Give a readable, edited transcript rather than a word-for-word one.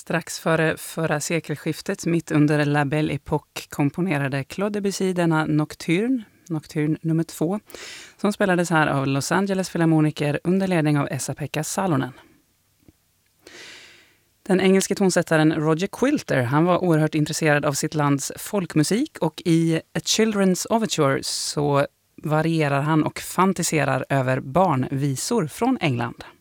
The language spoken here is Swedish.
Strax före förra sekelskiftet, mitt under La Belle Époque, komponerade Claude Debussy denna Nocturne nummer 2, som spelades här av Los Angeles Filharmoniker under ledning av Esa-Pekka Salonen. Den engelske tonsättaren Roger Quilter, han var oerhört intresserad av sitt lands folkmusik, och i A Children's Overture så varierar han och fantiserar över barnvisor från England.